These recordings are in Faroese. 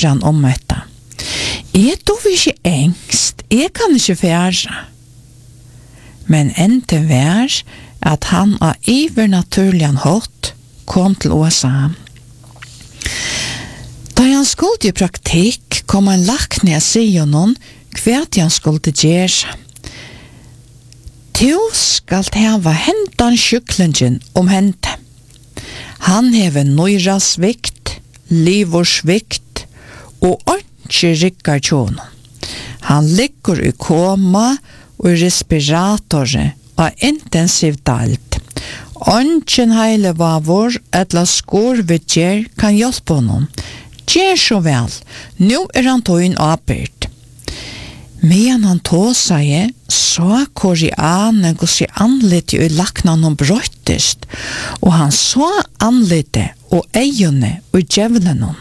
han om dette. Du ikke engst, kan ikke fære. Men enda vær at han av ivernaturlig hatt kom til USA. Da han skulle i praktikk, kom en lakne og sier noen hva han skulle gjøre. Du skal hava hentan sjuklingen hente. Han hever nøyrasvikt, livorsvikt og ikke rikkar tjonen. Han ligger i koma og i respiratoret og intensiv dalt. Ønsken heile vavor etla skorvidger kan hjelpe honom. Gjer så vel, nå han tøyen apert. Men han tåsade, så Koriane gos i anlete i lakna noen brøttest, og han så anlete og eierne og djevelen.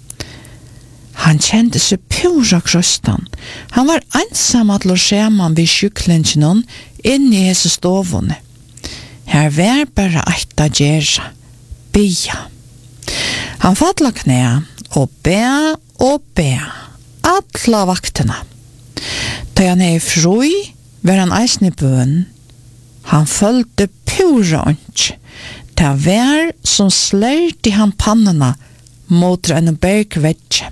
Han kjente seg pura krøstan. Han var ensam at losjeman vid sjuklingen inni hese stovene. Her var bare eit av gjerra, bia. Han fatla knæ og be, atla vaktena. Da han fri, var han eisen i bøen. Han følte pura ånds. Det var som slert i han pannena mot en bergvetsje.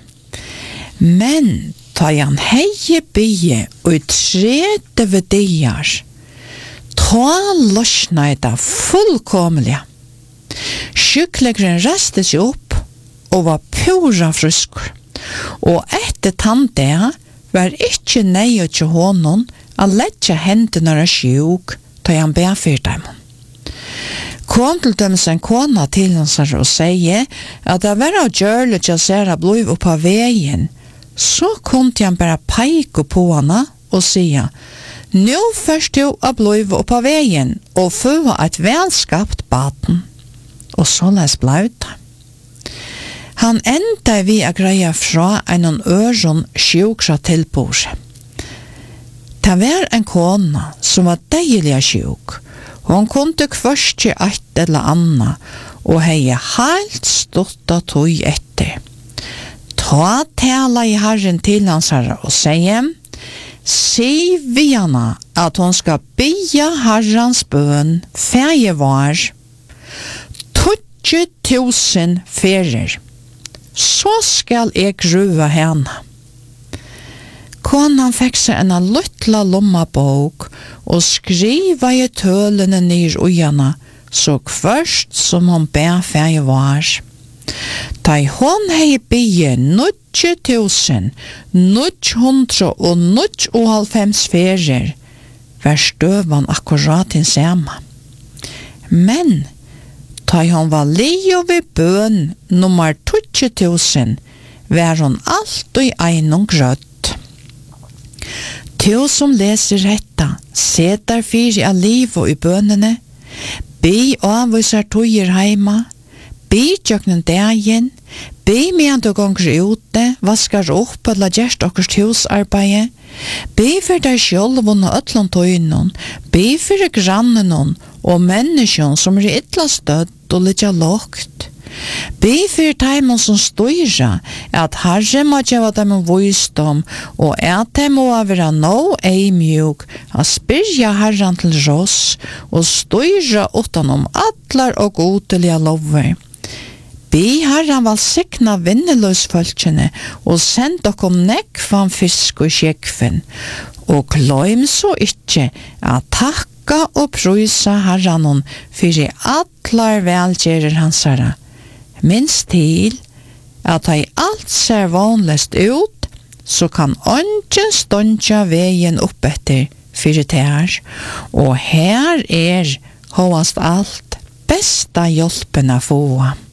Men da han heie bie og trete vedier, ta løsna det fullkomlig. Sjuklegren restet seg opp og var pura frisk. Og etter tante var ikke nøye til honom å lette hendene av sjuk da han ber for dem. Kom til dem en kona til hans og sier at det var å gjøre til å se blod opp av veien, så kunne han bare peike på henne og sige «Nå først du å blod opp av veien og få et velskapt baten». Og så les ble det. Han enda vi å greie fra en øren sjukra tilbord. Det var en kona som var deilig sjuk. Hun kunne kvørste et eller annet, og hei helt stått av tog etter. Ta tala i herren til hans herre og sier, si vi henne at hun skal bia herrens bøn, feie var, 20.000 ferer. Så skal jeg grua henne. Konan fikk seg en luttla lommabok og skriva i tølene nir ujana, så først som hun ber feie var. Da hon hei bie 90.000, 995 ferer, var støvan akkurat den samme. Men da hon var lio ved bøn nummer 20.000, var hon alltid einon grøtt. To som leser retta, setar fyri av liv og i bønene, be avviser tøyer heima, be tjøknen dagen, be medan du gonger ute, vaskar opp eller gjerst okkers husarbeid, be for deg sjølv og øtlån tøynon, be for grannen og menneskjon som illa stødd og litt lågt. Be for dem som styrer at Herre må gjøre dem visdom og at de må være nå mjuk og spyrja Herren til rås og styre utenom atler og godelige lover. Be Herren velsigna vinneløsfølgjene og send dere nekvann fisk og kjekven og gløym så ikke at takka og prysa Herren for atler velgjerer hans herre. Minst til at da alt ser vanligst ut, så kan ånden ståndja veien opp etter fyrir det her. Og her hovast alt besta hjelpen å få.